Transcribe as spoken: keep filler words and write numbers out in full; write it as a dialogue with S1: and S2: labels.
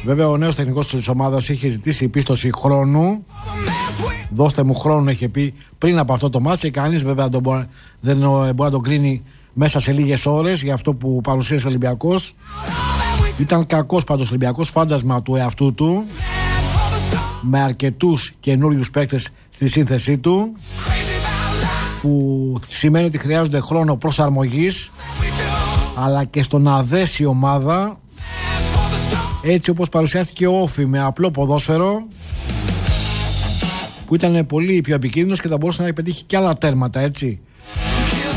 S1: Βέβαια ο νέος τεχνικός της ομάδας είχε ζητήσει πίστοση χρόνου. Δώστε μου χρόνο, είχε πει πριν από αυτό το μάτς, και κανείς βέβαια δεν μπορεί, δεν μπορεί να τον κρίνει μέσα σε λίγες ώρες για αυτό που παρουσίασε ο Ολυμπιακός. Ήταν κακός πάντως ο Ολυμπιακός, φάντασμα του εαυτού του, με αρκετούς καινούριους παίκτες στη σύνθεσή του, που σημαίνει ότι χρειάζονται χρόνο προσαρμογής, αλλά και στο να δέσει η ομάδα έτσι όπως παρουσιάστηκε ο Όφη, με απλό ποδόσφαιρο που ήταν πολύ πιο επικίνδυνος και θα μπορούσε να πετύχει και άλλα τέρματα, έτσι.